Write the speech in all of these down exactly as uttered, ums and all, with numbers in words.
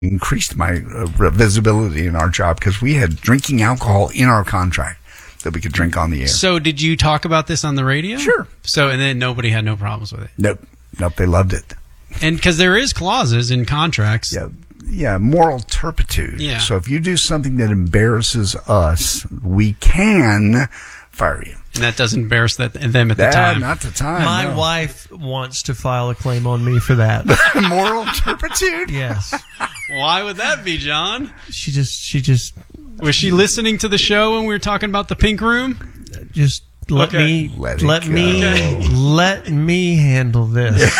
increased my uh, visibility in our job because we had drinking alcohol in our contract that we could drink on the air. So did you talk about this on the radio? Sure. So, and then nobody had no problems with it? Nope. Nope, they loved it. And because there is clauses in contracts. Yeah, yeah, moral turpitude. Yeah. So if you do something that embarrasses us, we can fire you. And that doesn't embarrass that, them at the That, time. not the time. My no. wife wants to file a claim on me for that. Moral turpitude? Yes. Why would that be, John? She just, she just, Was she listening to the show when we were talking about the pink room? just let Okay. me, Let let, it me, go. let me handle this.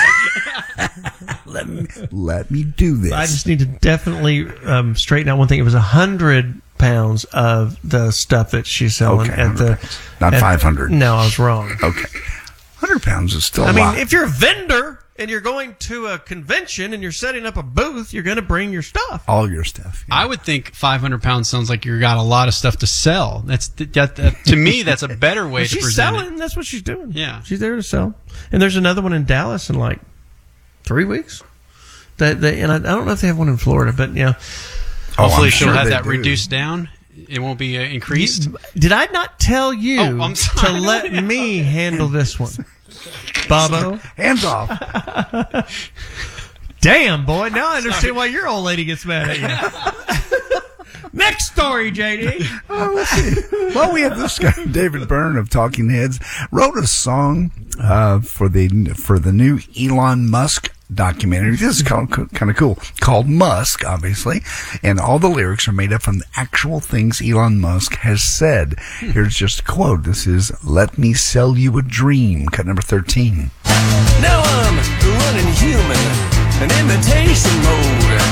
Let me, let me do this. I just need to definitely um, straighten out one thing. It was a hundred pounds of the stuff that she's selling Okay, at the, one hundred pounds. Not at- five hundred. No, I was wrong. Okay. one hundred pounds is still I a mean, lot. if you're a vendor and you're going to a convention and you're setting up a booth, you're going to bring your stuff. All your stuff. yeah. I would think five hundred pounds sounds like you got a lot of stuff to sell. That's that, that, to me, that's a better way to She's present selling. it. That's what she's doing. Yeah. She's there to sell. And there's another one in Dallas in like three weeks. That they, and I, I don't know if they have one in Florida, but yeah. Oh, Hopefully I'm she'll sure have they that do. reduced down. It won't be uh, increased. Did I not tell you Oh, I'm sorry. to let me handle this one, Bobo? Hands off. Damn, boy. Now I understand why your old lady gets mad at you. Next story, J D. Oh, let's see. Well, we have this guy, David Byrne of Talking Heads, wrote a song uh, for the for the new Elon Musk documentary. This is kind of, kind of cool. Called Musk, obviously, and all the lyrics are made up from the actual things Elon Musk has said. Here's just a quote. This is "Let me sell you a dream." Cut number thirteen. Now I'm running human, an imitation mode.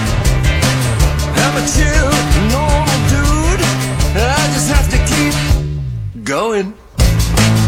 I'm a chill, normal dude. I just have to keep going.